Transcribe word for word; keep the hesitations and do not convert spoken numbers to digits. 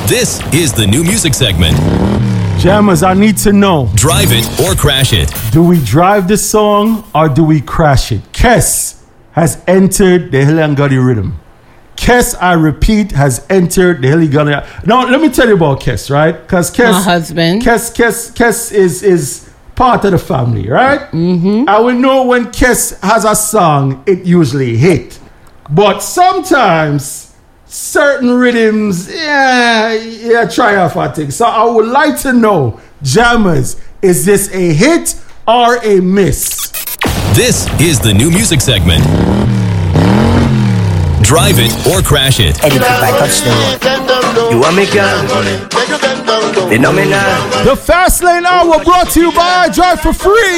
This is the new music segment. Jammers, I need to know. Drive it or crash it. Do we drive the song or do we crash it? Kes has entered the Hilangani rhythm. Kes, I repeat, has entered the Hilangani. Now, let me tell you about Kes, right? Because Kes, my husband. Kes, Kes, Kes is is part of the family, right? Mm-hmm. I will know when Kes has a song, it usually hit. But sometimes certain rhythms, yeah, yeah, try off I think. So I would like to know, Jammers, is this a hit or a miss? This is the new music segment. Drive it or crash it. Anything I touch the road. You want me, girl? Phenomenal. The Fast Lane Hour brought to you by Drive for Free.